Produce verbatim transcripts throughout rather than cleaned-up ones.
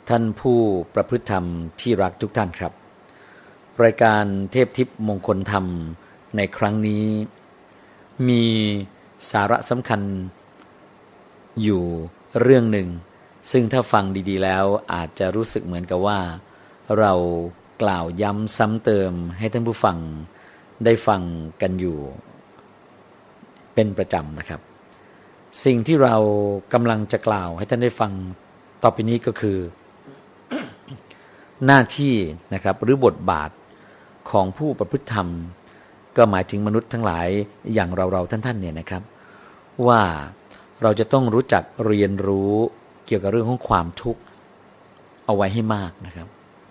ท่านผู้ประพฤติธรรมที่รักทุกท่านครับรายการเทพทิพย์มงคลธรรมในครั้งนี้มีสาระสำคัญอยู่เรื่องหนึ่งซึ่งถ้าฟังดีๆแล้วอาจจะรู้สึกเหมือนกับว่าเรากล่าวย้ำซ้ำเติมให้ท่านผู้ฟังได้ฟังกันอยู่เป็นประจำนะครับสิ่งที่เรากำลังจะกล่าวให้ท่านได้ฟังต่อไปนี้ก็คือ หน้าที่นะครับหรือบทบาทของผู้ประพฤติธรรมก็หมายถึงมนุษย์ทั้งหลายอย่างเราๆท่านๆเนี่ยนะครับว่าเราจะต้องรู้จักเรียนรู้เกี่ยวกับเรื่องของความทุกข์เอาไว้ให้มากนะครับ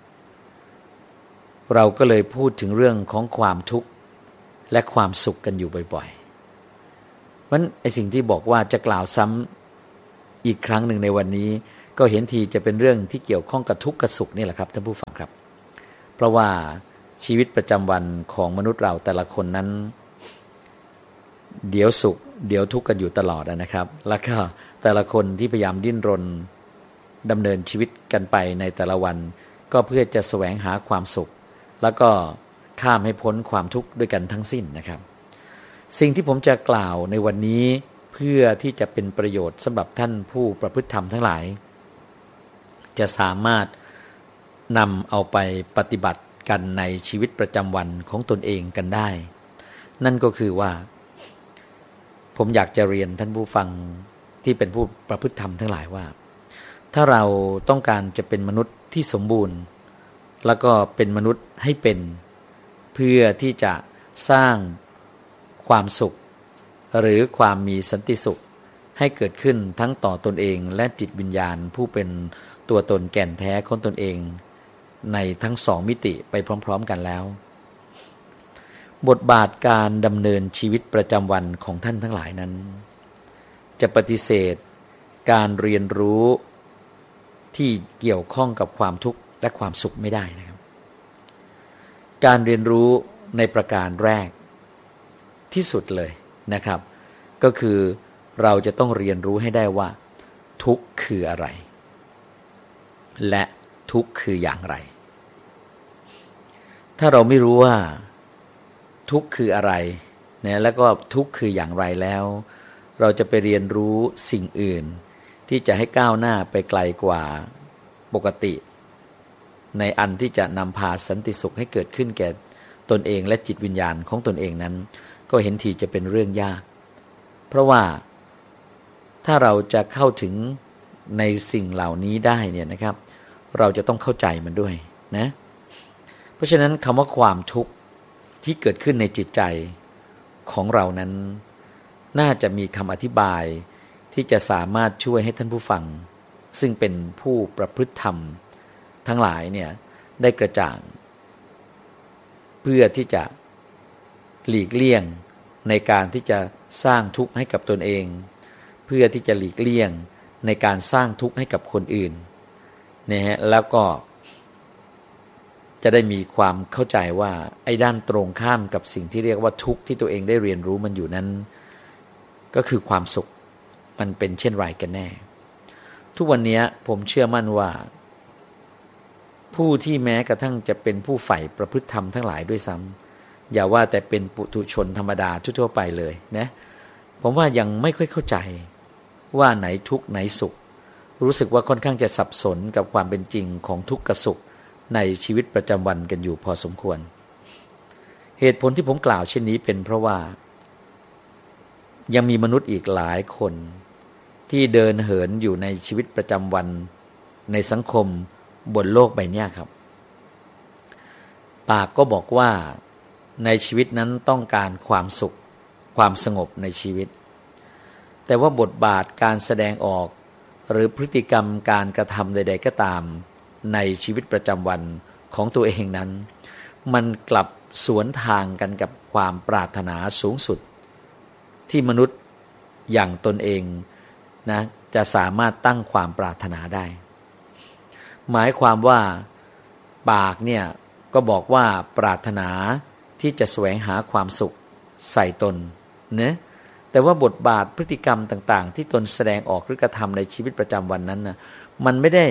เราก็เลยพูดถึงเรื่องของความทุกข์และความสุขกันอยู่บ่อยๆเพราะฉะนั้นไอ้สิ่งที่บอกว่าจะกล่าวซ้ำอีกครั้งหนึ่งในวันนี้ก็เห็นทีจะเป็นเรื่องที่เกี่ยวข้องกับทุกข์กับสุขนี่แหละครับท่านผู้ฟังครับเพราะว่าชีวิตประจำวันของมนุษย์เราแต่ละคนนั้นเดี๋ยวสุขเดี๋ยวทุกข์กันอยู่ตลอดนะครับแล้วก็แต่ละคนที่พยายามดิ้นรนดำเนินชีวิตกันไปในแต่ละวันก็เพื่อจะแสวงหาความสุขแล้วก็ข้ามให้พ้นความทุกข์ด้วยกันทั้งสิ้นนะครับสิ่งที่ผมจะกล่าวในวันนี้เพื่อที่จะเป็นประโยชน์สำหรับท่านผู้ประพฤติธรรมทั้งหลายจะสามารถนำเอาไปปฏิบัติกันในชีวิตประจำวันของตนเองกันได้นั่นก็คือว่าผมอยากจะเรียนท่านผู้ฟังที่เป็นผู้ประพฤติธรรมทั้งหลายว่าถ้าเราต้องการจะเป็นมนุษย์ที่สมบูรณ์แล้วก็เป็นมนุษย์ให้เป็นเพื่อที่จะสร้างความสุขหรือความมีสันติสุขให้เกิดขึ้นทั้งต่อตนเองและจิตวิญญาณผู้เป็นตัวตนแก่นแท้ของตนเองในทั้งสองมิติไปพร้อมๆกันแล้วบทบาทการดำเนินชีวิตประจำวันของท่านทั้งหลายนั้นจะปฏิเสธการเรียนรู้ที่เกี่ยวข้องกับความทุกข์และความสุขไม่ได้นะครับการเรียนรู้ในประการแรกที่สุดเลยนะครับก็คือเราจะต้องเรียนรู้ให้ได้ว่าทุกข์คืออะไรและทุกข์คืออย่างไรถ้าเราไม่รู้ว่าทุกข์คืออะไรนะแล้วก็ทุกข์คืออย่างไรแล้วเราจะไปเรียนรู้สิ่งอื่นที่จะให้ก้าวหน้าไปไกลกว่าปกติในอันที่จะนำพาสันติสุขให้เกิดขึ้นแก่ตนเองและจิตวิญญาณของตนเองนั้นก็เห็นทีจะเป็นเรื่องยากเพราะว่าถ้าเราจะเข้าถึงในสิ่งเหล่านี้ได้เนี่ยนะครับเราจะต้องเข้าใจมันด้วยนะเพราะฉะนั้นคำว่าความทุกข์ที่เกิดขึ้นในจิตใจของเรานั้นน่าจะมีคำอธิบายที่จะสามารถช่วยให้ท่านผู้ฟังซึ่งเป็นผู้ประพฤติธรรมทั้งหลายเนี่ยได้กระจ่างเพื่อที่จะหลีกเลี่ยงในการที่จะสร้างทุกข์ให้กับตนเองเพื่อที่จะหลีกเลี่ยงในการสร้างทุกข์ให้กับคนอื่นนะฮะแล้วก็จะได้มีความเข้าใจว่าไอ้ด้านตรงข้ามกับสิ่งที่เรียกว่าทุกข์ที่ตัวเองได้เรียนรู้มันอยู่นั้นก็คือความสุขมันเป็นเช่นไรกันแน่ทุกวันนี้ผมเชื่อมั่นว่าผู้ที่แม้กระทั่งจะเป็นผู้ใฝ่ประพฤติธรรมทั้งหลายด้วยซ้ำอย่าว่าแต่เป็นปุถุชนธรรมดาทั่วๆไปเลยนะผมว่ายังไม่ค่อยเข้าใจว่าไหนทุกข์ไหนสุขรู้สึกว่าค่อนข้างจะสับสนกับความเป็นจริงของทุกข์กับสุขในชีวิตประจำวันกันอยู่พอสมควรเหตุผลที่ผมกล่าวเช่นนี้เป็นเพราะว่ายังมีมนุษย์อีกหลายคนที่เดินเหินอยู่ในชีวิตประจำวันในสังคมบนโลกใบนี้ครับปากก็บอกว่าในชีวิตนั้นต้องการความสุขความสงบในชีวิตแต่ว่าบทบาทการแสดงออกหรือพฤติกรรมการกระทำใดๆก็ตามในชีวิตประจำวันของตัวเองนั้นมันกลับสวนทางกันกับความปรารถนาสูงสุดที่มนุษย์อย่างตนเองนะจะสามารถตั้งความปรารถนาได้หมายความว่าปากเนี่ยก็บอกว่าปรารถนาที่จะแสวงหาความสุขใส่ตนเนะแต่ว่าบทบาทพฤติกรรมต่างๆที่ตนแสดงออกหรือกระทำในชีวิตประจำวันนั้นนะมันไม่ได้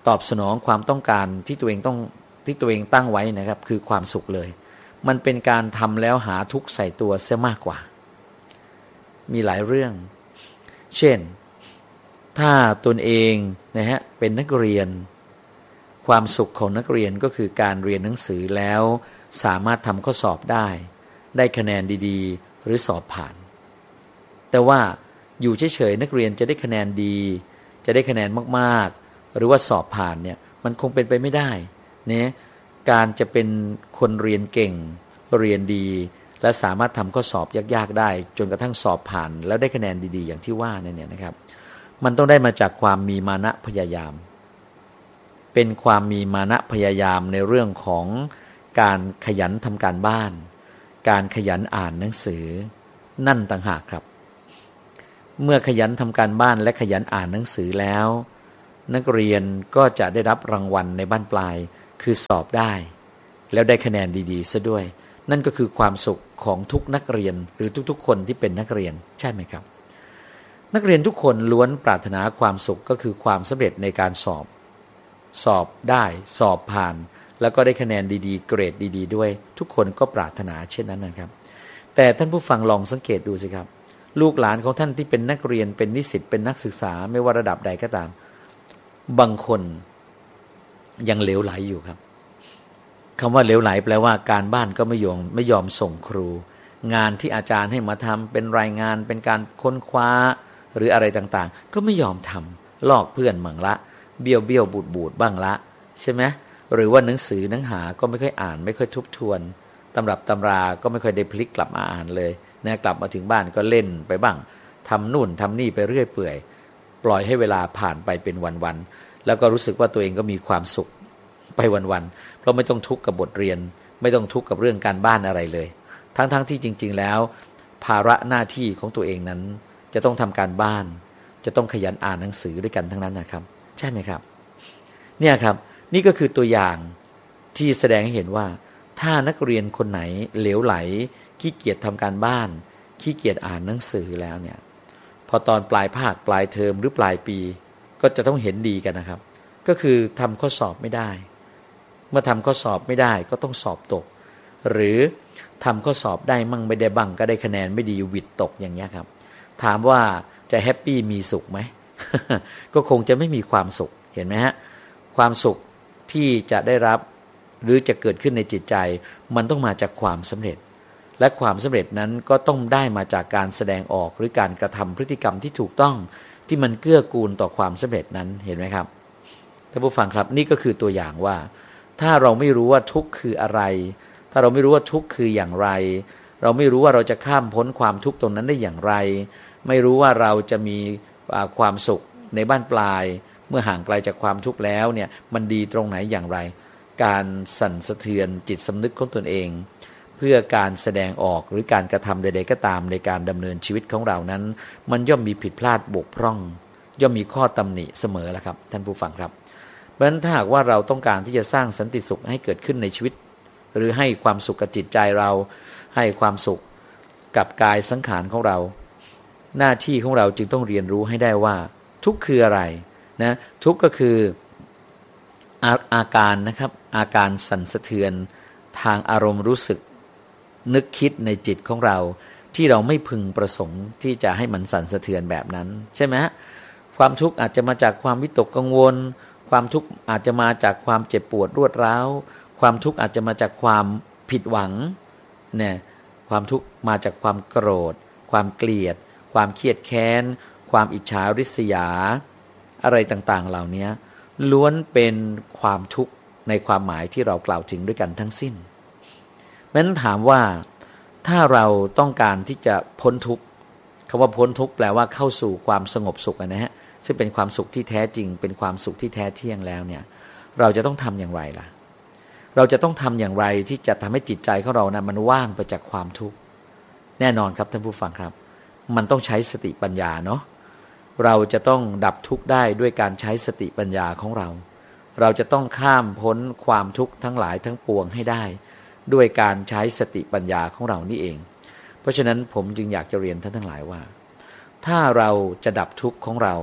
ตอบสนองความต้องการที่ตัวเองต้องที่ตัวเองตั้งไว้นะครับคือความสุขเลยมันเป็นการทำแล้วหาทุกข์ใส่ตัวเสียมากกว่ามีหลายเรื่องเช่นถ้าตนเองนะฮะเป็นนักเรียนความสุขของนักเรียนก็คือการเรียนหนังสือแล้วสามารถทำข้อสอบได้ได้คะแนนดีๆหรือสอบผ่านแต่ว่าอยู่เฉยๆนักเรียนจะได้คะแนนดีจะได้คะแนนมากๆหรือว่าสอบผ่านเนี่ยมันคงเป็นไปไม่ได้เนี่ยการจะเป็นคนเรียนเก่งเรียนดีและสามารถทำข้อสอบยากๆได้จนกระทั่งสอบผ่านแล้วได้คะแนนดีๆอย่างที่ว่าเนี่ยนะครับมันต้องได้มาจากความมีมานะพยายามเป็นความมีมานะพยายามในเรื่องของการขยันทำการบ้านการขยันอ่านหนังสือนั่นต่างหากครับเมื่อขยันทำการบ้านและขยันอ่านหนังสือแล้วนักเรียนก็จะได้รับรางวัลในบั้นปลายคือสอบได้แล้วได้คะแนนดีๆซะด้วยนั่นก็คือความสุขของทุกนักเรียนหรือทุกๆคนที่เป็นนักเรียนใช่ไหมครับนักเรียนทุกคนล้วนปรารถนาความสุขก็คือความสำเร็จในการสอบสอบได้สอบผ่านแล้วก็ได้คะแนนดีๆเกรดดีๆด้วยทุกคนก็ปรารถนาเช่นนั้นนะครับแต่ท่านผู้ฟังลองสังเกตดูสิครับลูกหลานของท่านที่เป็นนักเรียนเป็นนิสิตเป็นนักศึกษาไม่ว่าระดับใดก็ตามบางคนยังเหลวไหลอยู่ครับคำว่าเหลวไหลแปลว่าการบ้านก็ไม่ยอมไม่ยอมส่งครูงานที่อาจารย์ให้มาทำเป็นรายงานเป็นการค้นคว้าหรืออะไรต่างๆก็ไม่ยอมทำลอกเพื่อนมั่งละเบี้ยวเบี้ยวบูดบูดบ้างละใช่ไหมหรือว่าหนังสือหนังหาก็ไม่ค่อยอ่านไม่ค่อยทบทวนตำรับตำราก็ไม่ค่อยได้พลิกกลับมาอ่านเลยนะกลับมาถึงบ้านก็เล่นไปบ้างทำนู่นทำนี่ไปเรื่อยเปื่อยปล่อยให้เวลาผ่านไปเป็นวันๆแล้วก็รู้สึกว่าตัวเองก็มีความสุขไปวันๆเพราะไม่ต้องทุกข์กับบทเรียนไม่ต้องทุกข์กับเรื่องการบ้านอะไรเลยทั้งๆที่จริงๆแล้วภาระหน้าที่ของตัวเองนั้นจะต้องทำการบ้านจะต้องขยันอ่านหนังสือด้วยกันทั้งนั้นนะครับใช่ไหมครับเนี่ยครับนี่ก็คือตัวอย่างที่แสดงให้เห็นว่าถ้านักเรียนคนไหนเหลวไหลขี้เกียจทำการบ้านขี้เกียจอ่านหนังสือแล้วเนี่ยพอตอนปลายภาคปลายเทอมหรือปลายปีก็จะต้องเห็นดีกันนะครับก็คือทำข้อสอบไม่ได้เมื่อทำข้อสอบไม่ได้ก็ต้องสอบตกหรือทำข้อสอบได้มั่งไม่ได้บ้างก็ได้คะแนนไม่ดีวิดตกอย่างเงี้ยครับถามว่าจะแฮปปี้มีสุขไหม ก็คงจะไม่มีความสุขเห็นไหมฮะความสุขที่จะได้รับหรือจะเกิดขึ้นในจิตใจมันต้องมาจากความสำเร็จและความสำเร็จนั้นก็ต้องได้มาจากการแสดงออกหรือการกระทำพฤติกรรมที่ถูกต้องที่มันเกื้อกูลต่อความสำเร็จนั้นเห็นไหมครับท่านผู้ฟังครับนี่ก็คือตัวอย่างว่าถ้าเราไม่รู้ว่าทุกข์คืออะไรถ้าเราไม่รู้ว่าทุกข์คืออย่างไรเราไม่รู้ว่าเราจะข้ามพ้นความทุกข์ตรงนั้นได้อย่างไรไม่รู้ว่าเราจะมีความสุขในบ้านปลายเมื่อห่างไกลจากความทุกข์แล้วเนี่ยมันดีตรงไหนอย่างไรการสั่นสะเทือนจิตสำนึกของตนเองเพื่อการแสดงออกหรือการกระทำใดๆก็ตามในการดำเนินชีวิตของเรานั้นมันย่อมมีผิดพลาดบกพร่องย่อมมีข้อตำหนิเสมอแหละครับท่านผู้ฟังครับเพราะฉะนั้นถ้าหากว่าเราต้องการที่จะสร้างสันติสุขให้เกิดขึ้นในชีวิตหรือให้ความสุขกับจิตใจเราให้ความสุขกับกายสังขารของเราหน้าที่ของเราจึงต้องเรียนรู้ให้ได้ว่าทุกข์คืออะไรนะทุกข์ก็คืออาอาการนะครับอาการสั่นสะเทือนทางอารมณ์รู้สึกนึกคิดในจิตของเราที่เราไม่พึงประสงค์ที่จะให้มันสั่นสะเทือนแบบนั้นใช่ไหมความทุกข์อาจจะมาจากความวิตกกังวลความทุกข์อาจจะมาจากความเจ็บปวดรวดร้าวความทุกข์อาจจะมาจากความผิดหวังเนี่ยความทุกข์มาจากความโกรธความเกลียดความเครียดแค้นความอิจฉาริษยาอะไรต่างๆเหล่านี้ล้วนเป็นความทุกข์ในความหมายที่เรากล่าวถึงด้วยกันทั้งสิ้นเพราะฉะนั้นถามว่าถ้าเราต้องการที่จะพ้นทุกข์คำว่าพ้นทุกข์แปลว่าเข้าสู่ความสงบสุขนะฮะซึ่งเป็นความสุขที่แท้จริงเป็นความสุขที่แท้เที่ยงแล้วเนี่ยเราจะต้องทำอย่างไรล่ะเราจะต้องทำอย่างไรที่จะทำให้จิตใจของเรานะมันว่างไปจากความทุกข์แน่นอนครับท่านผู้ฟังครับมันต้องใช้สติปัญญาเนาะเราจะต้องดับทุกข์ได้ด้วยการใช้สติปัญญาของเราเราจะต้องข้ามพ้นความทุกข์ทั้งหลายทั้งปวงให้ได้ด้วยการใช้สติปัญญาของเรานี่เองเพราะฉะนั้นผมจึงอยากจะเรียนท่านทั้งหลายว่าถ้าเราจะดับทุกข์ของเรา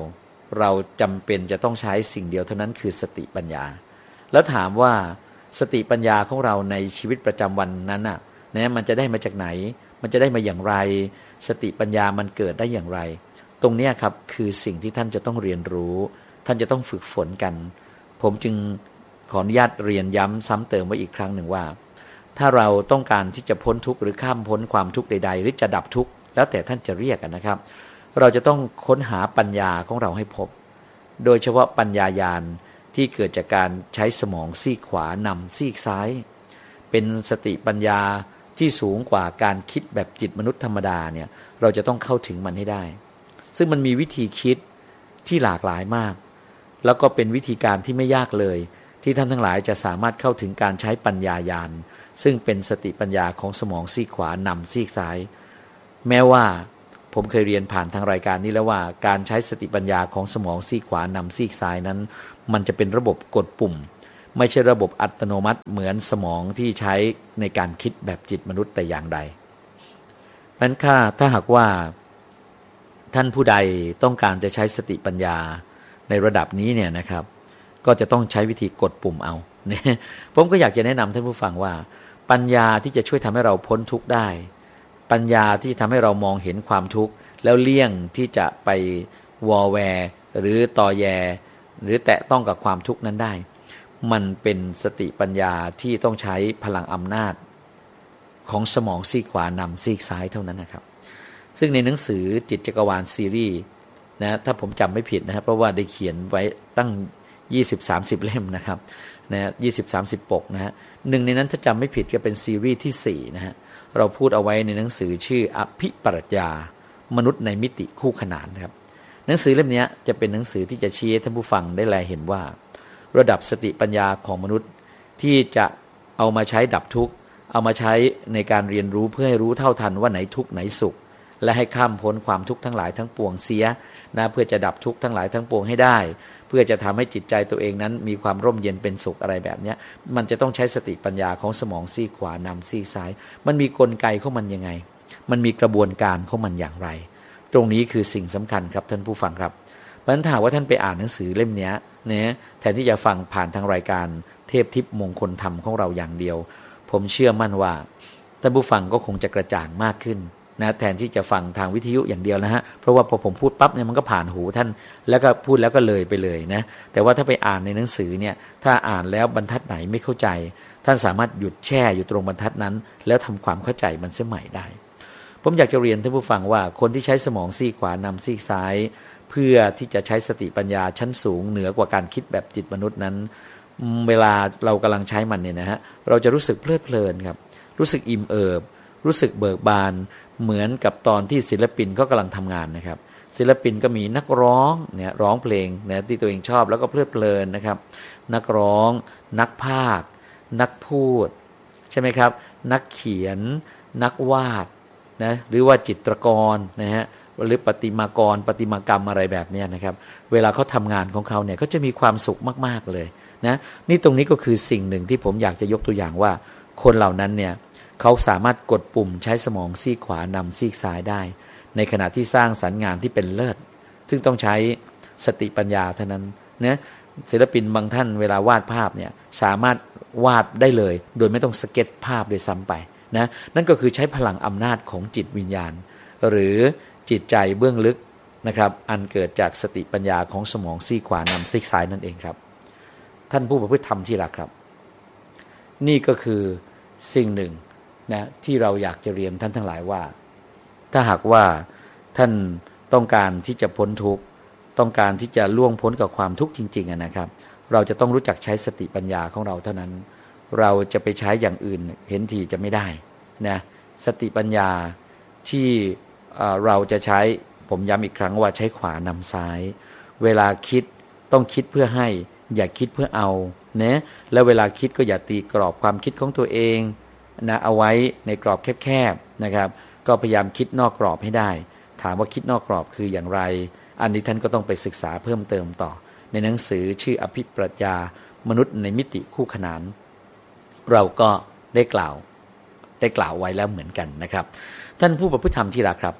เราจำเป็นจะต้องใช้สิ่งเดียวเท่านั้นคือสติปัญญาแล้วถามว่าสติปัญญาของเราในชีวิตประจำวันนั้นน่ะนะมันจะได้มาจากไหนมันจะได้มาอย่างไรสติปัญญามันเกิดได้อย่างไรตรงนี้ครับคือสิ่งที่ท่านจะต้องเรียนรู้ท่านจะต้องฝึกฝนกันผมจึงขออนุญาตเรียนย้ำซ้ำเติมไว้อีกครั้งหนึ่งว่าถ้าเราต้องการที่จะพ้นทุกข์หรือข้ามพ้นความทุกข์ใดๆหรือจะดับทุกข์แล้วแต่ท่านจะเรียกกันนะครับเราจะต้องค้นหาปัญญาของเราให้พบโดยเฉพาะปัญญาญาณที่เกิดจากการใช้สมองซีกขวานำซีกซ้ายเป็นสติปัญญาที่สูงกว่าการคิดแบบจิตมนุษย์ธรรมดาเนี่ยเราจะต้องเข้าถึงมันให้ได้ซึ่งมันมีวิธีคิดที่หลากหลายมากแล้วก็เป็นวิธีการที่ไม่ยากเลยที่ท่านทั้งหลายจะสามารถเข้าถึงการใช้ปัญญาญาณซึ่งเป็นสติปัญญาของสมองซีกขวานำซีกซ้ายแม้ว่าผมเคยเรียนผ่านทางรายการนี้แล้วว่าการใช้สติปัญญาของสมองซีกขวานำซีกซ้ายนั้นมันจะเป็นระบบกดปุ่มไม่ใช่ระบบอัตโนมัติเหมือนสมองที่ใช้ในการคิดแบบจิตมนุษย์แต่อย่างใดเพราะฉะนั้นถ้าถ้าหากว่าท่านผู้ใดต้องการจะใช้สติปัญญาในระดับนี้เนี่ยนะครับก็จะต้องใช้วิธีกดปุ่มเอาเนี่ยผมก็อยากจะแนะนำท่านผู้ฟังว่าปัญญาที่จะช่วยทำให้เราพ้นทุกข์ได้ปัญญาที่จะทำให้เรามองเห็นความทุกข์แล้วเลี่ยงที่จะไปวอแวร์หรือต่อแยหรือแตะต้องกับความทุกข์นั้นได้มันเป็นสติปัญญาที่ต้องใช้พลังอำนาจของสมองซีกขวานำซีกซ้ายเท่านั้นนะครับซึ่งในหนังสือจิตจักรวาลซีรีส์นะถ้าผมจำไม่ผิดนะครับเพราะว่าได้เขียนไว้ตั้ง ยี่สิบสามสิบ เล่มนะครับนะ ยี่สิบสามสิบ ปกนะฮะหนึ่งในนั้นถ้าจำไม่ผิดก็เป็นซีรีส์ที่สี่นะฮะเราพูดเอาไว้ในหนังสือชื่ออภิปรัชญามนุษย์ในมิติคู่ขนานครับหนังสือเล่มนี้จะเป็นหนังสือที่จะชี้ให้ท่านผู้ฟังได้แลเห็นว่าระดับสติปัญญาของมนุษย์ที่จะเอามาใช้ดับทุกข์เอามาใช้ในการเรียนรู้เพื่อให้รู้เท่าทันว่าไหนทุกข์ไหนสุขและให้ข้ามพ้นความทุกข์ทั้งหลายทั้งปวงเสียนะเพื่อจะดับทุกข์ทั้งหลายทั้งปวงให้ได้เพื่อจะทำให้จิตใจตัวเองนั้นมีความร่มเย็นเป็นสุขอะไรแบบนี้มันจะต้องใช้สติปัญญาของสมองซีกขวานำซีกซ้ายมันมีกลไกของมันยังไงมันมีกระบวนการของมันอย่างไรตรงนี้คือสิ่งสำคัญครับท่านผู้ฟังครับเพราะฉะนั้นถ้าว่าท่านไปอ่านหนังสือเล่มนี้เนี่ยแทนที่จะฟังผ่านทางรายการเทพทิพย์มงคลธรรมของเราอย่างเดียวผมเชื่อมั่นว่าท่านผู้ฟังก็คงจะกระจ่างมากขึ้นนะแทนที่จะฟังทางวิทยุอย่างเดียวนะฮะเพราะว่าพอผมพูดปั๊บเนี่ยมันก็ผ่านหูท่านแล้วก็พูดแล้วก็เลยไปเลยนะแต่ว่าถ้าไปอ่านในหนังสือเนี่ยถ้าอ่านแล้วบรรทัดไหนไม่เข้าใจท่านสามารถหยุดแช่อยู่ตรงบรรทัดนั้นแล้วทำความเข้าใจมันเสียใหม่ได้ผมอยากจะเรียนท่านผู้ฟังว่าคนที่ใช้สมองซีกขวานำซีกซ้ายเพื่อที่จะใช้สติปัญญาชั้นสูงเหนือกว่าการคิดแบบจิตมนุษย์นั้นเวลาเรากำลังใช้มันเนี่ยนะฮะเราจะรู้สึกเพลิดเพลินครับรู้สึกอิ่มเอิบรู้สึกเบิกบานเหมือนกับตอนที่ศิลปินเขากำลังทำงานนะครับศิลปินก็มีนักร้องเนี่ยร้องเพลงนะที่ตัวเองชอบแล้วก็เพลิดเพลินนะครับนักร้องนักพากย์นักพูดใช่ไหมครับนักเขียนนักวาดนะหรือว่าจิตรกรนะฮะหรือประติมากรประติมากรรมอะไรแบบนี้นะครับเวลาเขาทำงานของเขาเนี่ยก็จะมีความสุขมากๆเลยนะนี่ตรงนี้ก็คือสิ่งหนึ่งที่ผมอยากจะยกตัวอย่างว่าคนเหล่านั้นเนี่ยเขาสามารถกดปุ่มใช้สมองซีกขวานำซีกซ้ายได้ในขณะที่สร้างสรรค์งานที่เป็นเลิศซึ่งต้องใช้สติปัญญาเท่านั้นนะศิลปินบางท่านเวลาวาดภาพเนี่ยสามารถวาดได้เลยโดยไม่ต้องสเก็ตภาพโดยซ้ำไปนะนั่นก็คือใช้พลังอำนาจของจิตวิญญาณหรือจิตใจเบื้องลึกนะครับอันเกิดจากสติปัญญาของสมองซีกขวานำซีกซ้ายนั่นเองครับท่านผู้ประพฤติธรรมที่รักครับนี่ก็คือสิ่งหนึ่งนะที่เราอยากจะเรียนท่านทั้งหลายว่าถ้าหากว่าท่านต้องการที่จะพ้นทุกข์ต้องการที่จะล่วงพ้นกับความทุกข์จริงๆนะครับเราจะต้องรู้จักใช้สติปัญญาของเราเท่านั้นเราจะไปใช้อย่างอื่นเห็นทีจะไม่ได้นะสติปัญญาที่เราจะใช้ผมย้ำอีกครั้งว่าใช้ขวานำซ้ายเวลาคิดต้องคิดเพื่อให้อย่าคิดเพื่อเอานะแล้วเวลาคิดก็อย่าตีกรอบความคิดของตัวเองนะเอาไว้ในกรอบแคบๆนะครับก็พยายามคิดนอกกรอบให้ได้ถามว่าคิดนอกกรอบคืออย่างไรอันนี้ท่านก็ต้องไปศึกษาเพิ่มเติมต่อในหนังสือชื่ออภิปรัชญามนุษย์ในมิติคู่ขนานเราก็ได้กล่าวได้กล่าวไว้แล้วเหมือนกันนะครับท่านผู้ประพฤติธรรมที่รักครับ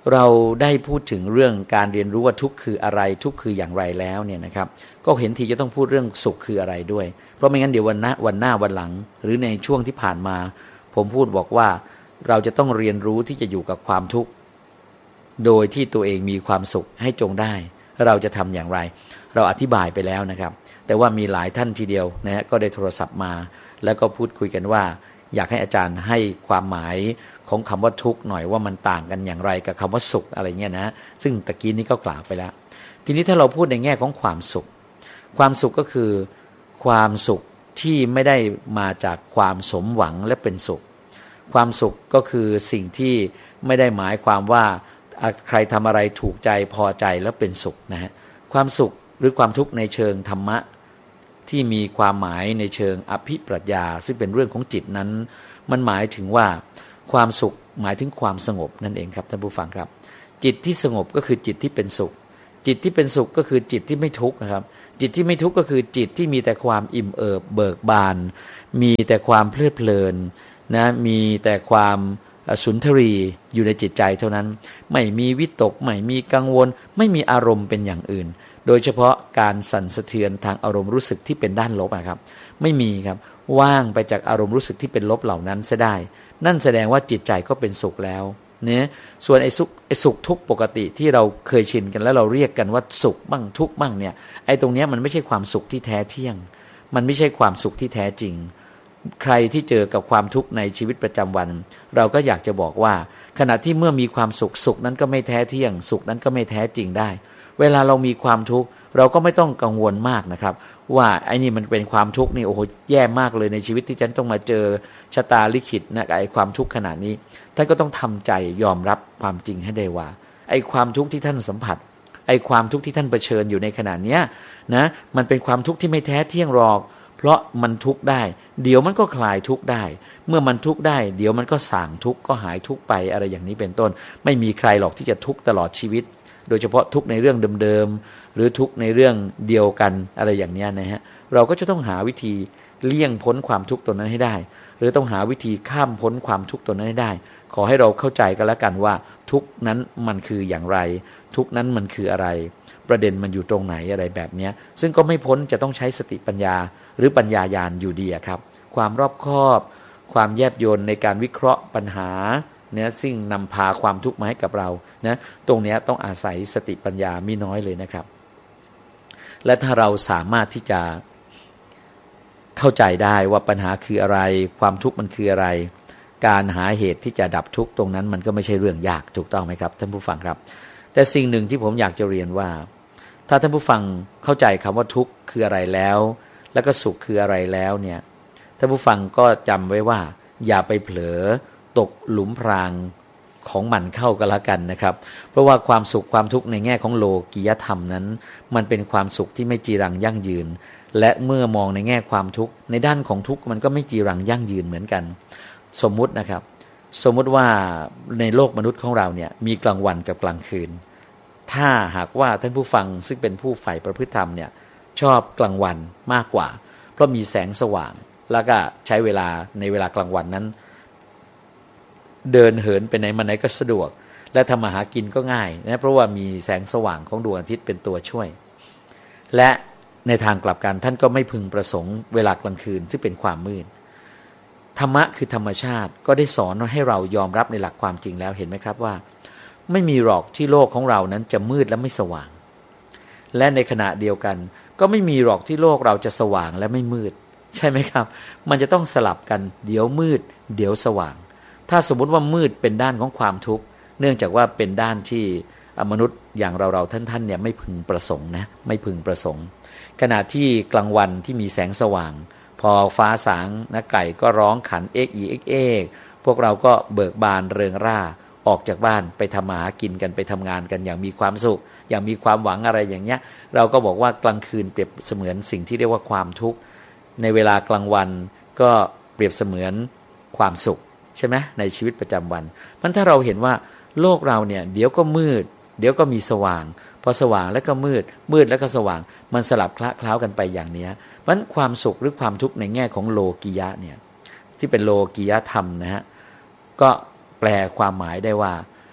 เราได้พูดถึงเรื่องการเรียนรู้ว่าทุกข์คืออะไรทุกข์คืออย่างไรแล้วเนี่ยนะครับก็เห็นทีจะต้องพูดเรื่องสุขคืออะไรด้วยเพราะไม่งั้นเดี๋ยววันหน้าวันหน้าวันหลังหรือในช่วงที่ผ่านมาผมพูดบอกว่าเราจะต้องเรียนรู้ที่จะอยู่กับความทุกข์โดยที่ตัวเองมีความสุขให้จงได้เราจะทำอย่างไรเราอธิบายไปแล้วนะครับแต่ว่ามีหลายท่านทีเดียวนะฮะก็ได้โทรศัพท์มาแล้วก็พูดคุยกันว่าอยากให้อาจารย์ให้ความหมายของคำว่าทุกข์หน่อยว่ามันต่างกันอย่างไรกับคำว่าสุขอะไรเงี้ยนะซึ่งตะกี้นี้ก็กล่าวไปแล้วทีนี้ถ้าเราพูดในแง่ของความสุขความสุขก็คือความสุขที่ไม่ได้มาจากความสมหวังและเป็นสุขความสุขก็คือสิ่งที่ไม่ได้หมายความว่าใครทำอะไรถูกใจพอใจแล้วเป็นสุขนะฮะความสุขหรือความทุกข์ในเชิงธรรมะที่มีความหมายในเชิงอภิปรัชญาซึ่งเป็นเรื่องของจิตนั้นมันหมายถึงว่าความสุขหมายถึงความสงบนั่นเองครับท่านผู้ฟังครับจิตที่สงบก็คือจิตที่เป็นสุขจิตที่เป็นสุขก็คือจิตที่ไม่ทุกข์นะครับจิตที่ไม่ทุกข์ก็คือจิตที่มีแต่ความอิ่มเอิบเบิกบานมีแต่ความเพลิดเพลินนะมีแต่ความสุนทรีอยู่ในจิตใจเท่านั้นไม่มีวิตกไม่มีกังวลไม่มีอารมณ์เป็นอย่างอื่นโดยเฉพาะการสั่นสะเทือนทางอารมณ์รู้สึกที่เป็นด้านลบนะครับไม่มีครับว่างไปจากอารมณ์รู้สึกที่เป็นลบเหล่านั้นเสียได้นั่นแสดงว่าจิตใจก็เป็นสุขแล้วเนี่ยส่วนไอ้สุขไอ้สุขทุกข์ปกติที่เราเคยชินกันแล้วเราเรียกกันว่าสุขบ้างทุกข์บ้างเนี่ยไอ้ตรงเนี้ยมันไม่ใช่ความสุขที่แท้เที่ยงมันไม่ใช่ความสุขที่แท้จริงใครที่เจอกับความทุกข์ในชีวิตประจำวันเราก็อยากจะบอกว่าขณะที่เมื่อมีความสุขสุขนั้นก็ไม่แท้เที่ยงสุขนั้นก็ไม่แท้จริงได้เวลาเรามีความทุกข์เราก็ไม่ต้องกังวลมากนะครับว่าไอ้นี่มันเป็นความทุกข์นี่โอ้โหแย่มากเลยในชีวิตที่ฉันต้องมาเจอชะตาลิขิตนะไอ้ความทุกข์ขนาดนี้ท่านก็ต้องทำใจยอมรับความจริงให้ได้ว่าไอ้ความทุกข์ที่ท่านสัมผัสไอ้ความทุกข์ที่ท่านเผชิญอยู่ในขณะเนี้ยนะมันเป็นความทุกข์ที่ไม่แท้เที่ยงหรอกเพราะมันทุกข์ได้เดี๋ยวมันก็คลายทุกข์ได้เมื่อมันทุกข์ได้เดี๋ยวมันก็ส่างทุกข์ก็หายทุกข์ไปอะไรอย่างนี้เป็นต้นไม่มีใครหรอกที่จะทุกข์ตลอดชีวิตโดยเฉพาะทุกข์ในเรื่องเดิมๆหรือทุกข์ในเรื่องเดียวกันอะไรอย่างนี้นะฮะเราก็จะต้องหาวิธีเลี่ยงพ้นความทุกข์ตัวนั้นให้ได้หรือต้องหาวิธีข้ามพ้นความทุกข์ตัวนั้นให้ได้ขอให้เราเข้าใจกันแล้วกันว่าทุกข์นั้นมันคืออย่างไรทุกข์นั้นมันคืออะไรประเด็นมันอยู่ตรงไหนอะไรแบบนี้ซึ่งก็ไม่พ้นจะต้องใช้สติปัญญาหรือปัญญาญาณอยู่ดีครับความรอบคอบความแยบยลในการวิเคราะห์ปัญหาเนี่ยซึ่งนำพาความทุกข์มาให้กับเรานะตรงนี้ต้องอาศัยสติปัญญาไม่น้อยเลยนะครับและถ้าเราสามารถที่จะเข้าใจได้ว่าปัญหาคืออะไรความทุกข์มันคืออะไรการหาเหตุที่จะดับทุกข์ตรงนั้นมันก็ไม่ใช่เรื่องยากถูกต้องไหมครับท่านผู้ฟังครับแต่สิ่งหนึ่งที่ผมอยากจะเรียนว่าถ้าท่านผู้ฟังเข้าใจคำว่าทุกข์คืออะไรแล้วแล้วก็สุขคืออะไรแล้วเนี่ยท่านผู้ฟังก็จำไว้ว่าอย่าไปเผลอตกหลุมพรางของมันเข้ากันละกันนะครับเพราะว่าความสุขความทุกข์ในแง่ของโลกียธรรมนั้นมันเป็นความสุขที่ไม่จีรังยั่งยืนและเมื่อมองในแง่ความทุกข์ในด้านของทุกข์มันก็ไม่จีรังยั่งยืนเหมือนกันสมมุตินะครับสมมุติว่าในโลกมนุษย์ของเราเนี่ยมีกลางวันกับกลางคืนถ้าหากว่าท่านผู้ฟังซึ่งเป็นผู้ใฝ่ประพฤติธรรมเนี่ยชอบกลางวันมากกว่าเพราะมีแสงสว่างแล้วก็ใช้เวลาในเวลากลางวันนั้นเดินเหินไปไหนมาไหนก็สะดวกและทำมาหากินก็ง่ายนะเพราะว่ามีแสงสว่างของดวงอาทิตย์เป็นตัวช่วยและในทางกลับกันท่านก็ไม่พึงประสงค์เวลากลางคืนที่เป็นความมืดธรรมะคือธรรมชาติก็ได้สอนให้เรายอมรับในหลักความจริงแล้วเห็นไหมครับว่าไม่มีหรอกที่โลกของเรานั้นจะมืดและไม่สว่างและในขณะเดียวกันก็ไม่มีหรอกที่โลกเราจะสว่างและไม่มืดใช่ไหมครับมันจะต้องสลับกันเดี๋ยวมืดเดี๋ยวสว่างถ้าสมมุติว่ามืดเป็นด้านของความทุกข์เนื่องจากว่าเป็นด้านที่มนุษย์อย่างเราเราท่านๆเนี่ยไม่พึงประสงค์นะไม่พึงประสงค์ขณะที่กลางวันที่มีแสงสว่างพอฟ้าสางนะไก่ก็ร้องขันเอ็กอีเอ็กเอกพวกเราก็เบิกบานเริงร่าออกจากบ้านไปทำมาหากินกันไปทำงานกันอย่างมีความสุขอย่างมีความหวังอะไรอย่างเงี้ยเราก็บอกว่ากลางคืนเปรียบเสมือนสิ่งที่เรียกว่าความทุกข์ในเวลากลางวันก็เปรียบเสมือนความสุขใช่ไหมในชีวิตประจำวันมันถ้าเราเห็นว่าโลกเราเนี่ยเดี๋ยวก็มืดเดี๋ยวก็มีสว่างพอสว่างแล้วก็มืดมืดแล้วก็สว่างมันสลับคละเคล้ากันไปอย่างนี้มันความสุขหรือความทุกข์ในแง่ของโลกียะเนี่ยที่เป็นโลกียธรรมนะฮะก็แปลความหมายได้ว่า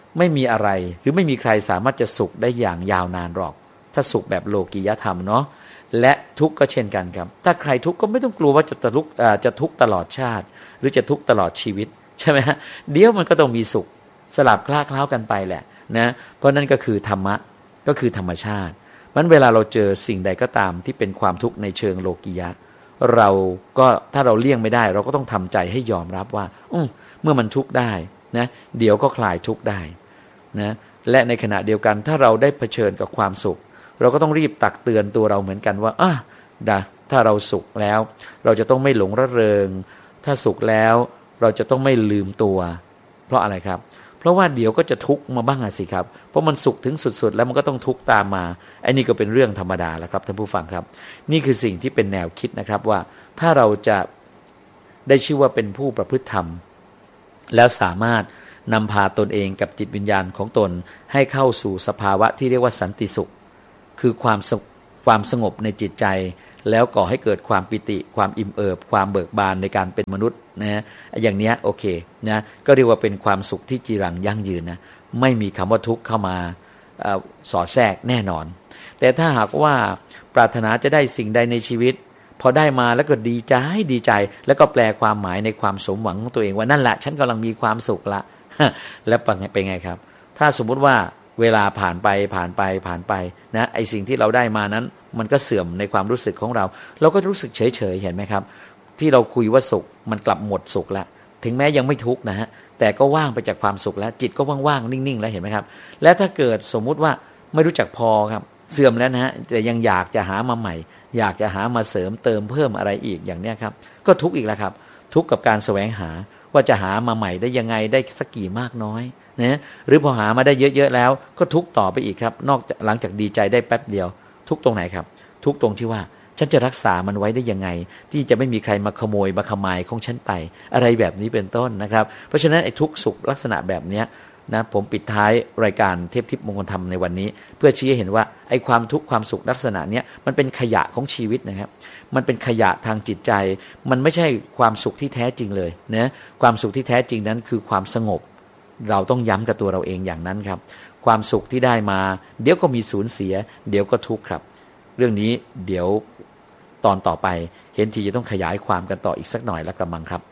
ไม่มีอะไรหรือไม่มีใครสามารถจะสุขได้อย่างยาวนานหรอกถ้าสุขแบบโลกียธรรมเนาะและทุกข์ก็เช่นกันครับถ้าใครทุกข์ก็ไม่ต้องกลัวว่าจะทุกข์จะทุกข์ตลอดชาติหรือจะทุกข์ตลอดชีวิตใช่ไหมฮะเดี๋ยวมันก็ต้องมีสุขสลับคลาเคล้ากันไปแหละนะเพราะนั่นก็คือธรรมะก็คือธรรมชาติมันเวลาเราเจอสิ่งใดก็ตามที่เป็นความทุกข์ในเชิงโลกียะเราก็ถ้าเราเลี่ยงไม่ได้เราก็ต้องทำใจให้ยอมรับว่าอืเมื่อมันทุกข์ได้นะเดี๋ยวก็คลายทุกข์ได้นะและในขณะเดียวกันถ้าเราได้เผชิญกับความสุขเราก็ต้องรีบตักเตือนตัวเราเหมือนกันว่าอ่ะดะถ้าเราสุขแล้วเราจะต้องไม่หลงระเริงถ้าสุขแล้วเราจะต้องไม่ลืมตัวเพราะอะไรครับเพราะว่าเดี๋ยวก็จะทุกข์มาบ้างสิครับเพราะมันสุขถึงสุดๆแล้วมันก็ต้องทุกข์ตามมาไอ้นี่ก็เป็นเรื่องธรรมดาแล้วครับท่านผู้ฟังครับนี่คือสิ่งที่เป็นแนวคิดนะครับว่าถ้าเราจะได้ชื่อว่าเป็นผู้ประพฤติธรรมแล้วสามารถนำพาตนเองกับจิตวิญญาณของตนให้เข้าสู่สภาวะที่เรียกว่าสันติสุขคือความความสงบในจิตใจแล้วก่อให้เกิดความปิติความอิ่มเอิบความเบิกบานในการเป็นมนุษย์นะอย่างนี้โอเคนะก็เรียกว่าเป็นความสุขที่จีรังยั่งยืนนะไม่มีคำว่าทุกข์เข้ามาสอดแทรกแน่นอนแต่ถ้าหากว่าปรารถนาจะได้สิ่งใดในชีวิตพอได้มาแล้วก็ดีใจดีใจแล้วก็แปลความหมายในความสมหวังของตัวเองว่านั่นแหละฉันกำลังมีความสุขละแล้วเป็นไงครับถ้าสมมุติว่าเวลาผ่านไปผ่านไปผ่านไปนะไอสิ่งที่เราได้มานั้นมันก็เสื่อมในความรู้สึกของเราเราก็รู้สึกเฉยเฉยเห็นไหมครับที่เราคุยว่าสุขมันกลับหมดสุขแล้วถึงแม้ยังไม่ทุกข์นะฮะแต่ก็ว่างไปจากความสุขแล้วจิตก็ว่างๆนิ่งๆแล้วเห็นไหมครับและถ้าเกิดสมมุติว่าไม่รู้จักพอครับเสื่อมแล้วนะฮะแต่ยังอยากจะหามาใหม่อยากจะหามาเสริมเติมเพิ่มอะไรอีกอย่างเนี้ยครับก็ทุกข์อีกแล้วครับทุกข์กับการแสวงหาว่าจะหามาใหม่ได้ยังไงได้สักกี่มากน้อยนะหรือพอหามาได้เยอะๆแล้วก็ทุกข์ต่อไปอีกครับนอกจากหลังจากดีใจได้แป๊บเดียวทุกข์ตรงไหนครับทุกข์ตรงที่ว่าฉันจะรักษามันไว้ได้ยังไงที่จะไม่มีใครมาขโมยมาขมายของฉันไปอะไรแบบนี้เป็นต้นนะครับเพราะฉะนั้นไอ้ทุกข์สุขลักษณะแบบเนี้ยนะผมปิดท้ายรายการเทพทิพย์มงคลธรรมในวันนี้เพื่อชี้ให้เห็นว่าไอ้ความทุกข์ความสุขลักษณะเนี้ยมันเป็นขยะของชีวิตนะครับมันเป็นขยะทางจิตใจมันไม่ใช่ความสุขที่แท้จริงเลยนะความสุขที่แท้จริงนั้นคือความสงบเราต้องย้ำกับตัวเราเองอย่างนั้นครับความสุขที่ได้มาเดี๋ยวก็มีสูญเสียเดี๋ยวก็ทุกข์ครับเรื่องนี้เดี๋ยวตอนต่อไปเห็นทีจะต้องขยายความกันต่ออีกสักหน่อยละกระมังครับ